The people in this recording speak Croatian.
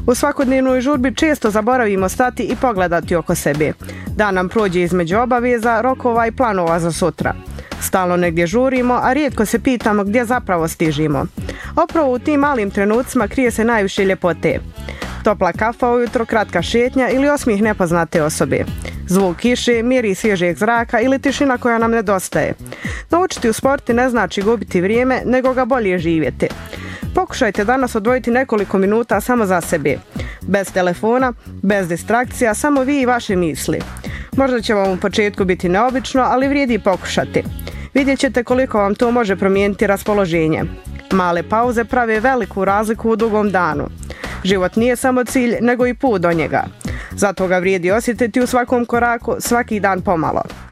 U svakodnevnoj žurbi često zaboravimo stati i pogledati oko sebe. Dan nam prođe između obaveza, rokova i planova za sutra. Stalno negdje žurimo, a rijetko se pitamo gdje zapravo stižimo. Upravo u tim malim trenucima krije se najviše ljepote. Topla kafa ujutro, kratka šetnja ili osmijeh nepoznate osobe. Zvuk kiše, miris svježeg zraka ili tišina koja nam nedostaje. Naučiti u sportu ne znači gubiti vrijeme, nego ga bolje živjeti. Pokušajte danas odvojiti nekoliko minuta samo za sebe. Bez telefona, bez distrakcija, samo vi i vaše misli. Možda će vam u početku biti neobično, ali vrijedi pokušati. Vidjet ćete koliko vam to može promijeniti raspoloženje. Male pauze prave veliku razliku u dugom danu. Život nije samo cilj, nego i put do njega. Zato ga vrijedi osjetiti u svakom koraku, svaki dan pomalo.